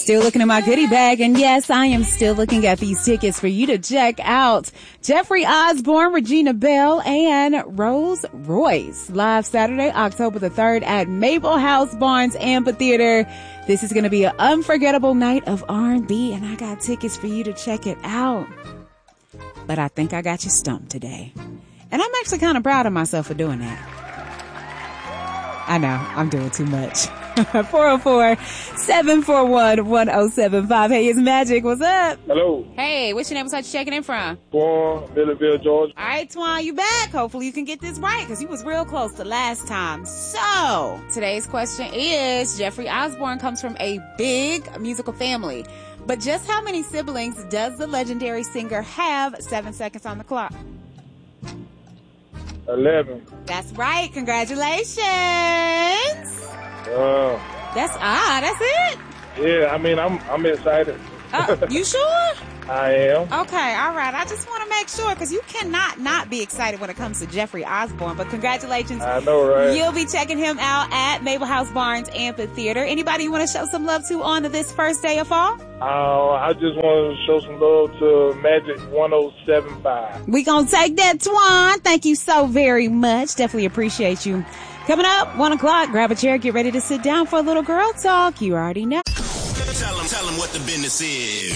Still looking in my goodie bag, and yes, I am still looking at these tickets for you to check out Jeffrey Osborne, Regina Belle, and Rose Royce live Saturday, October the 3rd at Maple House Barnes Amphitheater. This is going to be an unforgettable night of R&B, and I got tickets for you to check it out. But I think I got you stumped today. And I'm actually kind of proud of myself for doing that. I know, I'm doing too much. 404-741-1075. Hey, it's Magic. What's up? Hello. Hey, what's your name? What's you checking in from? Twan, Milledgeville, Georgia. All right, Twan, you back. Hopefully you can get this right because you was real close to last time. So, today's question is, Jeffrey Osborne comes from a big musical family. But just how many siblings does the legendary singer have? 7 seconds on the clock. 11. That's right. Congratulations. That's it? Yeah, I mean, I'm excited. You sure? I am. Okay, all right. I just want to make sure because you cannot not be excited when it comes to Jeffrey Osborne. But congratulations. I know, right? You'll be checking him out at Maple House Barnes Amphitheater. Anybody you want to show some love to on this first day of fall? I just want to show some love to Magic 1075. We gonna take that, Twan. Thank you so very much. Definitely appreciate you. Coming up, 1 o'clock, grab a chair, get ready to sit down for a little girl talk. You already know. Tell them what the business is.